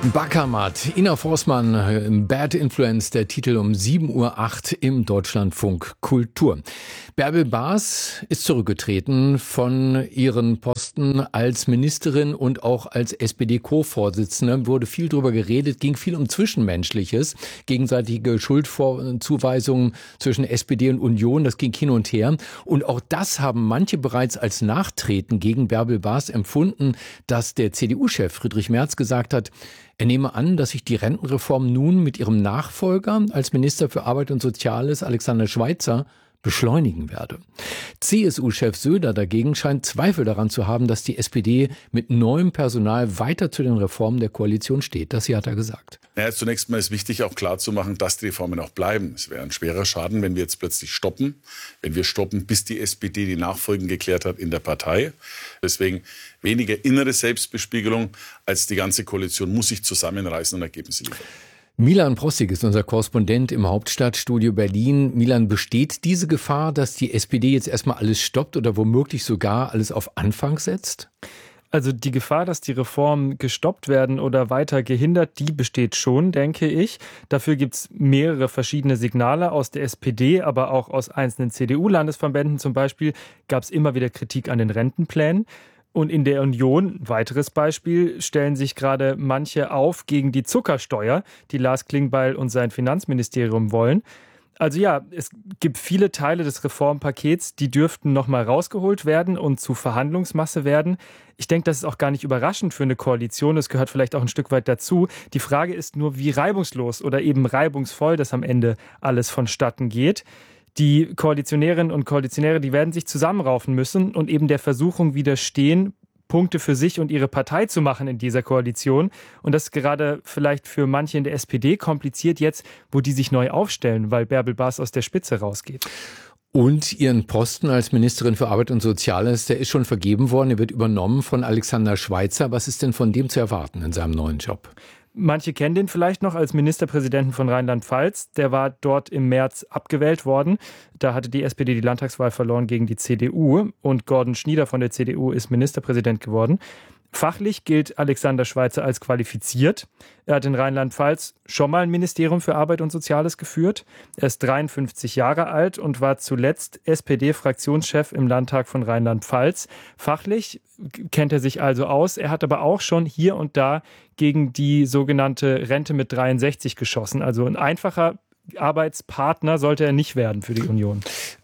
Baccamat, Ina Forssmann, Bad Influence, der Titel um 7:08 Uhr im Deutschlandfunk Kultur. Bärbel Baas ist zurückgetreten von ihren Posten als Ministerin und auch als SPD-Co-Vorsitzende. Wurde viel drüber geredet, ging viel um Zwischenmenschliches, gegenseitige Schuldzuweisungen zwischen SPD und Union, das ging hin und her. Und auch das haben manche bereits als Nachtreten gegen Bärbel Baas empfunden, dass der CDU-Chef Friedrich Merz gesagt hat, er nehme an, dass sich die Rentenreform nun mit ihrem Nachfolger als Minister für Arbeit und Soziales, Alexander Schweitzer, beschleunigen werde. CSU-Chef Söder dagegen scheint Zweifel daran zu haben, dass die SPD mit neuem Personal weiter zu den Reformen der Koalition steht. Das hier hat er gesagt. Ja, zunächst mal ist wichtig, auch klarzumachen, dass die Reformen auch bleiben. Es wäre ein schwerer Schaden, wenn wir jetzt plötzlich stoppen. Wenn wir stoppen, bis die SPD die Nachfolgen geklärt hat in der Partei. Deswegen weniger innere Selbstbespiegelung, als die ganze Koalition muss sich zusammenreißen und Ergebnisse liefern. Milan Prossig ist unser Korrespondent im Hauptstadtstudio Berlin. Milan, besteht diese Gefahr, dass die SPD jetzt erstmal alles stoppt oder womöglich sogar alles auf Anfang setzt? Also die Gefahr, dass die Reformen gestoppt werden oder weiter gehindert, die besteht schon, denke ich. Dafür gibt es mehrere verschiedene Signale aus der SPD, aber auch aus einzelnen CDU-Landesverbänden zum Beispiel gab es immer wieder Kritik an den Rentenplänen. Und in der Union, weiteres Beispiel, stellen sich gerade manche auf gegen die Zuckersteuer, die Lars Klingbeil und sein Finanzministerium wollen. Also ja, es gibt viele Teile des Reformpakets, die dürften nochmal rausgeholt werden und zu Verhandlungsmasse werden. Ich denke, das ist auch gar nicht überraschend für eine Koalition. Das gehört vielleicht auch ein Stück weit dazu. Die Frage ist nur, wie reibungslos oder eben reibungsvoll das am Ende alles vonstatten geht. Die Koalitionärinnen und Koalitionäre, die werden sich zusammenraufen müssen und eben der Versuchung widerstehen, Punkte für sich und ihre Partei zu machen in dieser Koalition. Und das ist gerade vielleicht für manche in der SPD kompliziert jetzt, wo die sich neu aufstellen, weil Bärbel Baas aus der Spitze rausgeht. Und ihren Posten als Ministerin für Arbeit und Soziales, der ist schon vergeben worden. Er wird übernommen von Alexander Schweitzer. Was ist denn von dem zu erwarten in seinem neuen Job? Manche kennen den vielleicht noch als Ministerpräsidenten von Rheinland-Pfalz. Der war dort im März abgewählt worden. Da hatte die SPD die Landtagswahl verloren gegen die CDU und Gordon Schnieder von der CDU ist Ministerpräsident geworden. Fachlich gilt Alexander Schweitzer als qualifiziert. Er hat in Rheinland-Pfalz schon mal ein Ministerium für Arbeit und Soziales geführt. Er ist 53 Jahre alt und war zuletzt SPD-Fraktionschef im Landtag von Rheinland-Pfalz. Fachlich kennt er sich also aus. Er hat aber auch schon hier und da gegen die sogenannte Rente mit 63 geschossen. Also ein einfacher Arbeitspartner sollte er nicht werden für die Union.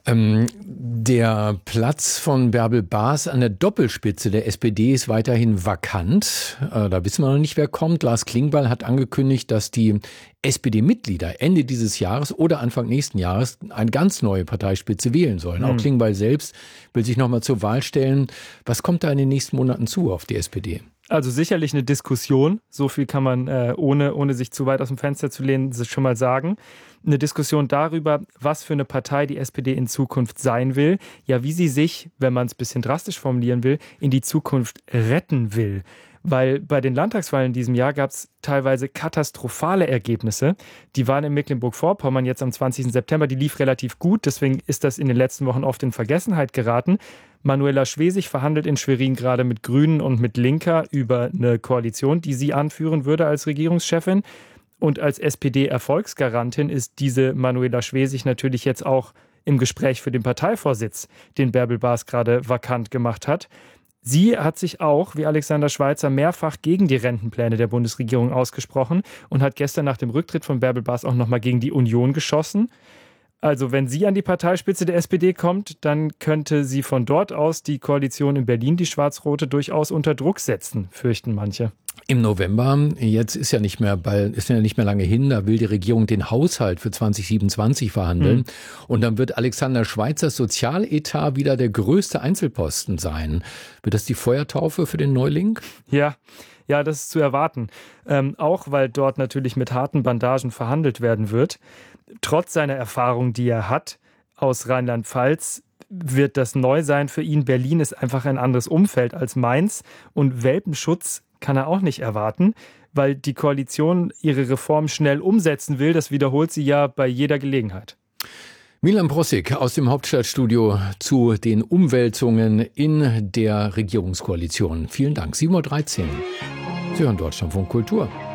Der Platz von Bärbel Baas an der Doppelspitze der SPD ist weiterhin vakant. Da wissen wir noch nicht, wer kommt. Lars Klingbeil hat angekündigt, dass die SPD-Mitglieder Ende dieses Jahres oder Anfang nächsten Jahres eine ganz neue Parteispitze wählen sollen. Auch Klingbeil selbst will sich nochmal zur Wahl stellen. Was kommt da in den nächsten Monaten zu auf die SPD? Also sicherlich eine Diskussion, so viel kann man, ohne sich zu weit aus dem Fenster zu lehnen, schon mal sagen. Eine Diskussion darüber, was für eine Partei die SPD in Zukunft sein will. Ja, wie sie sich, wenn man es ein bisschen drastisch formulieren will, in die Zukunft retten will. Weil bei den Landtagswahlen in diesem Jahr gab es teilweise katastrophale Ergebnisse. Die waren in Mecklenburg-Vorpommern jetzt am 20. September, die lief relativ gut. Deswegen ist das in den letzten Wochen oft in Vergessenheit geraten. Manuela Schwesig verhandelt in Schwerin gerade mit Grünen und mit Linker über eine Koalition, die sie anführen würde als Regierungschefin. Und als SPD-Erfolgsgarantin ist diese Manuela Schwesig natürlich jetzt auch im Gespräch für den Parteivorsitz, den Bärbel Baas gerade vakant gemacht hat. Sie hat sich auch, wie Alexander Schweitzer, mehrfach gegen die Rentenpläne der Bundesregierung ausgesprochen und hat gestern nach dem Rücktritt von Bärbel Baas auch nochmal gegen die Union geschossen. Also wenn sie an die Parteispitze der SPD kommt, dann könnte sie von dort aus die Koalition in Berlin, die schwarz-rote, durchaus unter Druck setzen, fürchten manche. Im November, jetzt ist ja nicht mehr lange hin, da will die Regierung den Haushalt für 2027 verhandeln. Und dann wird Alexander Schweitzers Sozialetat wieder der größte Einzelposten sein. Wird das die Feuertaufe für den Neuling? Ja, das ist zu erwarten. Auch weil dort natürlich mit harten Bandagen verhandelt werden wird. Trotz seiner Erfahrung, die er hat aus Rheinland-Pfalz, wird das neu sein für ihn. Berlin ist einfach ein anderes Umfeld als Mainz und Welpenschutz kann er auch nicht erwarten, weil die Koalition ihre Reform schnell umsetzen will. Das wiederholt sie ja bei jeder Gelegenheit. Milan Prossig aus dem Hauptstadtstudio zu den Umwälzungen in der Regierungskoalition. Vielen Dank. 7:13 Uhr. Sie hören Deutschlandfunk Kultur.